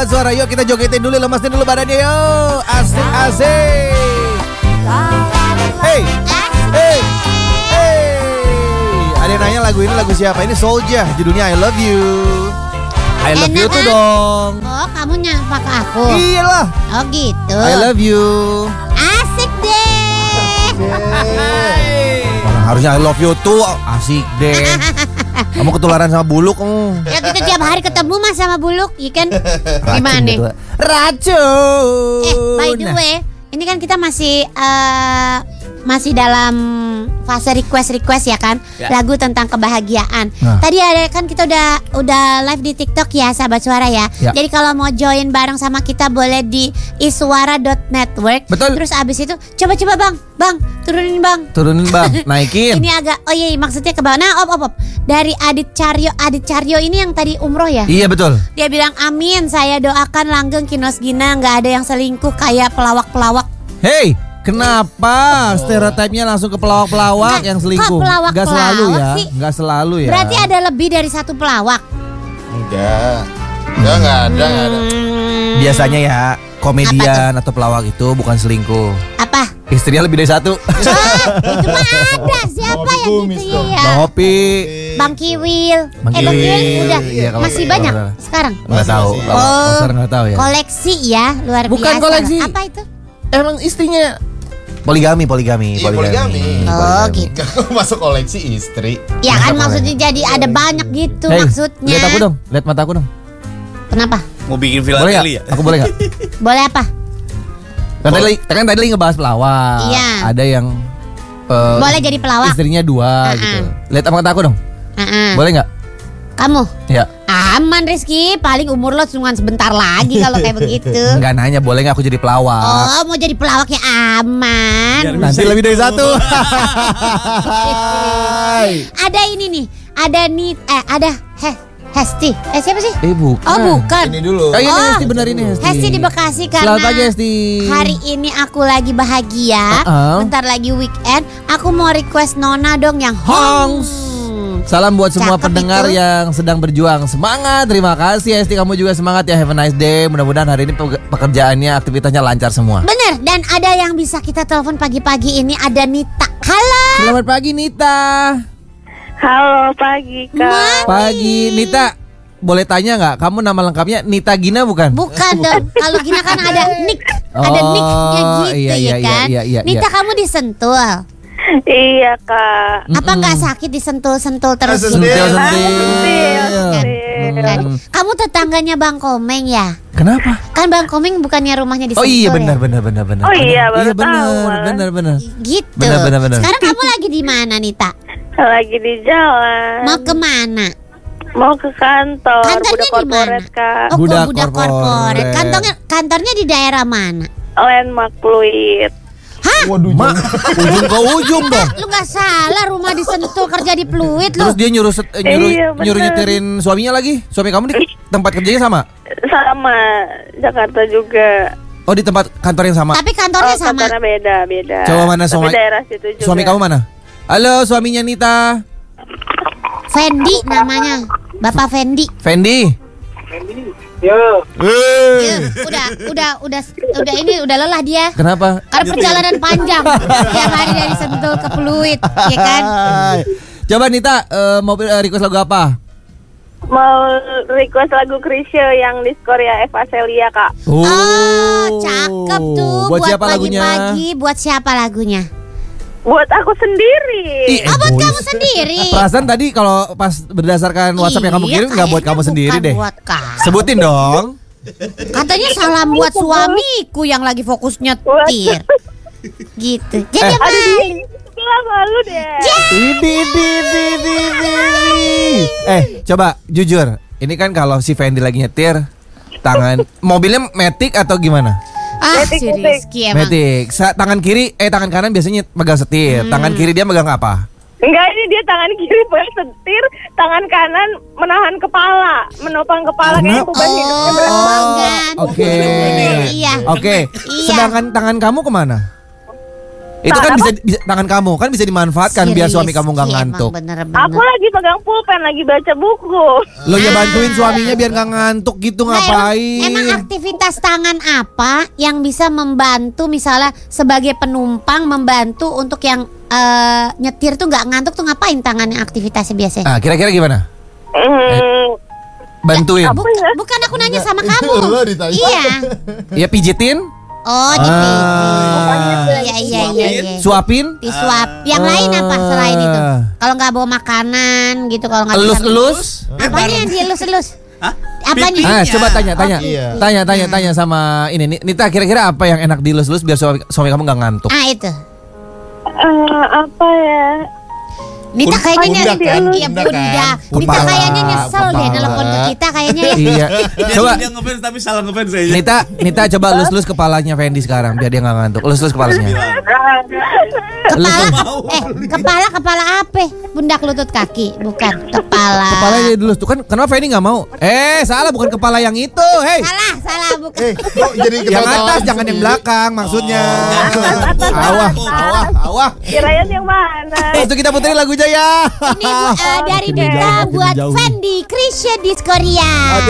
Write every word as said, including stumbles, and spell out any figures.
Sahabat Suara, yuk kita jogetin dulu, lemesin dulu badannya yuk. Asik asik. Hey, hey, hey. Ada yang nanya lagu ini lagu siapa? Ini Soulja, judulnya I Love You. I love Enak you tuh kan? dong. Oh, kamu nyapa ke aku? Iyalah. Oh gitu. I love you. Asik deh. Orang harusnya I love you tuh asik deh. Kamu ketularan sama buluk kamu. Ya kita tiap hari ketemu mas sama buluk, iya kan? Gimana? Racun. Eh, by the way, ini kan kita masih uh, masih dalam fase request-request ya kan, ya. Lagu tentang kebahagiaan. Nah. Tadi ada kan kita udah udah live di TikTok ya, sahabat suara ya. Ya. Jadi kalau mau join bareng sama kita boleh di iswara dot network. Betul. Terus abis itu coba-coba bang, bang turunin bang. Turunin bang, naikin. Ini agak, oh iya maksudnya ke bawah. Nah op op op. Dari Adit Caryo, Adit Caryo ini yang tadi umroh ya. Iya betul. Dia bilang amin, saya doakan langgeng Kinos Gina nggak ada yang selingkuh kayak pelawak-pelawak. Hey, kenapa stereotipnya langsung ke pelawak-pelawak Nggak, yang selingkuh? kok pelawak-pelawak Nggak selalu ya, sih? nggak selalu ya. Berarti ada lebih dari satu pelawak. Enggak. Enggak, enggak ada, enggak ada. Hmm, Biasanya ya komedian atau pelawak itu bukan selingkuh. apa? Istrinya lebih dari satu. Oh, itu mah ada. Siapa Mau yang dikumis gitu dong. ya? Bang Hopi. Bang Kiwil. Bang eh Bang Kiwil. Kiwil udah Iya, kalau- masih kalau- banyak kalau- sekarang. Nggak tahu. Masih. Kalau Oh, Oscar nggak tahu ya. Koleksi ya, luar Bukan biasa. koleksi. Apa itu? Emang istrinya poligami, poligami, Iya, poligami. Oh, gitu. Masuk koleksi istri. Ya kan Masa maksudnya jadi ada banyak gitu Hey, maksudnya. lihat aku dong, lihat mata aku dong. Kenapa? Mau bikin Boleh filateli nggak? ya? Aku boleh nggak? Boleh apa? Kan tadi, kan tadi lagi ngebahas pelawak. Iya. Ada yang eh, Boleh jadi pelawak. istrinya dua Uh-uh. gitu. Lihat mata aku dong. Uh-uh. Boleh nggak? Kamu? Ya. Aman Rizky, paling umur lo cuma sebentar lagi kalau kayak begitu. Enggak nanya boleh nggak aku jadi pelawak. Oh, mau jadi pelawak ya aman. Biar Nanti bisa lebih dari itu. satu. Ada ini nih, ada nih, eh ada He, Hesti. Eh siapa sih? Eh bukan. Oh bukan. Ini dulu. Oh, ini Oh. Hesti bener ini Hesti. Hesti di Bekasi karena Selamat pagi Hesti. hari ini aku lagi bahagia. Uh-uh. Bentar lagi weekend. Aku mau request Nona dong yang Hongs. Hongs. Salam buat semua Cakep pendengar itu. yang sedang berjuang. Semangat, terima kasih Hesti. Kamu juga semangat ya. Have a nice day. Mudah-mudahan hari ini pe- pekerjaannya, aktivitasnya lancar semua. Bener, dan ada yang bisa kita telepon pagi-pagi ini, ada Nita. Halo. Selamat pagi Nita. Halo pagi kak. Mami. Pagi Nita. Boleh tanya nggak? Kamu nama lengkapnya Nita Gina bukan? Bukan dong. Kalau Gina kan ada Nick, ada Oh, Nicknya gitu iya, iya, ya kan. iya, iya, iya. Nita kamu disentul. Iya kak. Apa nggak sakit disentul-sentul terus gitu? Sentil, sentil. Sentil. Kan? Kamu tetangganya Bang Komeng ya? Kenapa? Kan Bang Komeng bukannya rumahnya di Oh iya Sentul benar ya? benar benar benar. Oh iya, baru Iya benar tahu, malah. benar benar. Gitu. Benar, benar, benar. Sekarang kamu lagi di mana Nita? Lagi di jalan. Mau kemana? Mau ke kantor. Kantornya Budak di mana? korporat kak. Oh, Budak kok budak korporat. korporat. Kantornya kantornya di daerah mana? Landmark Pluit. Hah? Waduh, Mak, ujung ke ujung dong. Lu nggak salah, rumah di Sentul, kerja di Pluit lu. Terus dia nyuruh set- eh, nyuruh Iya, benar. nyuruh nyetirin suaminya lagi. Suami kamu di tempat kerjanya sama? Sama Jakarta juga. Oh di tempat kantor yang sama. Tapi kantornya Oh, sama. kantornya beda beda. Coba mana Tapi suami? daerah situ juga. Suami kamu mana? Halo suaminya Nita. Fendi namanya. Bapak Fendi. Fendi. Ya, udah, udah, udah, udah ini udah lelah dia. Kenapa? Karena perjalanan panjang tiap hari dari Sentul ke Pluit, ya kan? Coba Nita eh, mau eh, request lagu apa? Mau request lagu Krisye yang di skor ya Eva Celia kak. Oh, cakep tuh. Buat siapa lagunya? pagi-pagi, buat siapa lagunya? Buat aku sendiri. Ih, Oh, buat egois. kamu sendiri. Perasaan tadi kalau pas berdasarkan WhatsApp yang kamu Iya, kirim nggak buat kayaknya kamu sendiri bukan deh. buat kamu. Sebutin dong. Katanya salam buat suamiku yang lagi fokus nyetir. Gitu. Jadi Eh. main. Sebelah malu deh. Ini, ini, ini, ini, ini. Eh, coba jujur. Ini kan kalau si Fendi lagi nyetir, tangan mobilnya Matic atau gimana? Ah, Metik, si metik. Rizky emang. Matic. Sa- tangan kiri, eh tangan kanan biasanya megang setir. Hmm. Tangan kiri dia megang apa? Enggak, ini dia tangan kiri pegang setir, tangan kanan menahan kepala, menopang kepala kayak beban hidupnya berat Oh, banget. kan. Oke. Iya. Oke. Iya. Sedangkan tangan kamu kemana? Itu kan bisa, bisa tangan kamu kan bisa dimanfaatkan biar suami kamu nggak ngantuk. Bener-bener. Aku lagi pegang pulpen, lagi baca buku. Lo ya bantuin suaminya biar nggak ngantuk gitu, Nah, ngapain? emang, emang aktivitas tangan apa yang bisa membantu misalnya sebagai penumpang membantu untuk yang uh, nyetir tuh nggak ngantuk tuh ngapain tangannya aktivitasnya biasanya? Ah, kira-kira gimana? Hmm, Bantuin. apa ya? Bukan aku nanya sama kamu. Lo ditanya. Iya. Ya pijitin, Oh, dipijit. Ah. Iya iya iya iya. suapin, Disuap. Yang lain apa selain itu? Kalau nggak bawa makanan gitu, kalau nggak bisa- elus-elus. Apanya yang dielus-elus? Hah? Apanya? Ah, coba tanya, tanya, Iya. tanya, tanya, tanya sama ini. Ni- Nita, kira-kira apa yang enak dielus-elus biar suami, suami kamu nggak ngantuk? Ah itu. Eh, apa ya? Nita Pun- kayaknya pundak kan? Iya Pundak pundak. kan? Nita Kepala, kayaknya nyesel deh kepala. nelfon ke kita kayaknya ya. Iya. Coba, Dia ngefans tapi salah ngefans saya. Nita, Nita coba elus-elus kepalanya Fendi sekarang biar dia nggak ngantuk. Elus-elus kepalanya. Kepala Mau. eh kepala kepala apa? Pundak lutut kaki, bukan kepala. Kepalanya dilus tuh kan. Kenapa Fendi nggak mau? Eh, salah, bukan kepala yang itu. Hei, Salah, salah bukan. Eh, kok jadi yang ketawa-tawa atas jangan yang sendiri? belakang maksudnya. Oh. Awah, awah, awah. Kirain yang mana? Itu kita puterin lagunya ya. Ini bu, eh, dari Makin Nita jauh, makin buat jauh. Fendi Krisya Diskoria. Oke.